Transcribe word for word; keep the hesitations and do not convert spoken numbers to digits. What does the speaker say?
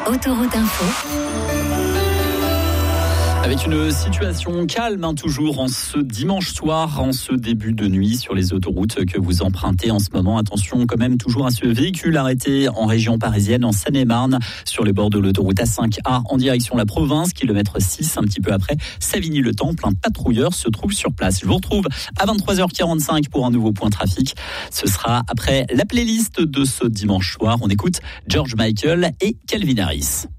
Autoroute Info. Avec une situation calme, hein, toujours en ce dimanche soir, en ce début de nuit sur les autoroutes que vous empruntez en ce moment. Attention quand même toujours à ce véhicule arrêté en région parisienne, en Seine-et-Marne, sur les bords de l'autoroute A cinq A en direction de la province, kilomètre six, un petit peu après Savigny-le-Temple. Un patrouilleur se trouve sur place. Je vous retrouve à vingt-trois heures quarante-cinq pour un nouveau point trafic. Ce sera après la playlist de ce dimanche soir. On écoute George Michael et Calvin Harris.